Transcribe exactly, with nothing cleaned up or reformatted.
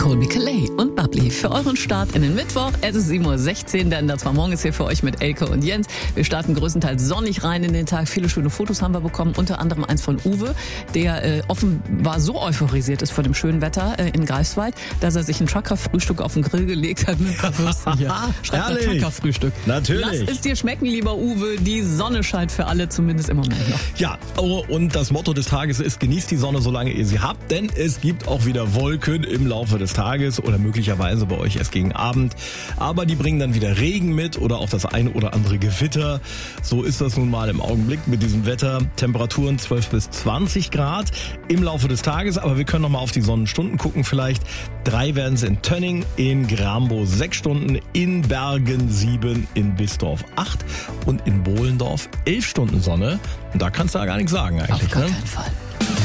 Colby Calais und Bubbly für euren Start in den Mittwoch. Es ist sieben Uhr sechzehn, denn das war morgens hier für euch mit Elke und Jens. Wir starten größtenteils sonnig rein in den Tag. Viele schöne Fotos haben wir bekommen, unter anderem eins von Uwe, der äh, offenbar so euphorisiert ist von dem schönen Wetter äh, in Greifswald, dass er sich ein Trucker-Frühstück auf den Grill gelegt hat mit ein paar Würstchen hier. Schreibt ein Trucker-Frühstück. Natürlich. Lass es dir schmecken, lieber Uwe. Die Sonne scheint für alle, zumindest im Moment noch. Ja, oh, und das Motto des Tages ist, genießt die Sonne, solange ihr sie habt, denn es gibt auch wieder Wolken im Laufe des Tages oder möglicherweise bei euch erst gegen Abend. Aber die bringen dann wieder Regen mit oder auch das eine oder andere Gewitter. So ist das nun mal im Augenblick mit diesem Wetter. Temperaturen zwölf bis zwanzig Grad im Laufe des Tages. Aber wir können noch mal auf die Sonnenstunden gucken vielleicht. Drei werden es in Tönning, in Grambo sechs Stunden, in Bergen sieben, in Bistorf acht und in Bohlendorf elf Stunden Sonne. Und da kannst du ja gar nichts sagen eigentlich. Auf gar ne? keinen Fall.